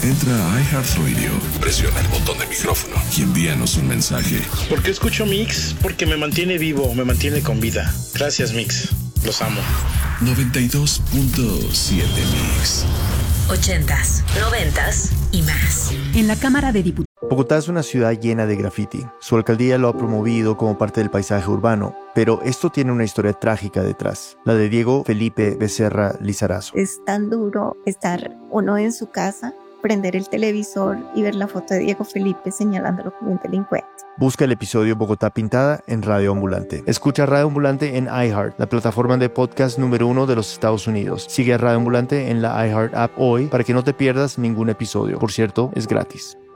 Entra a iHeartRadio, presiona el botón de micrófono y envíanos un mensaje. ¿Por qué escucho Mix? Porque me mantiene vivo, me mantiene con vida. Gracias, Mix. Los amo. 92.7 Mix. 80s, 90s y más. En la Cámara de Diputados. Bogotá es una ciudad llena de graffiti. Su alcaldía lo ha promovido como parte del paisaje urbano, pero esto tiene una historia trágica detrás, la de Diego Felipe Becerra Lizarazo. Es tan duro estar uno en su casa, prender el televisor y ver la foto de Diego Felipe señalándolo como un delincuente. Busca el episodio Bogotá Pintada en Radio Ambulante. Escucha Radio Ambulante en iHeart, la plataforma de podcast número 1 de los Estados Unidos. Sigue a Radio Ambulante en la iHeart app hoy para que no te pierdas ningún episodio. Por cierto, es gratis.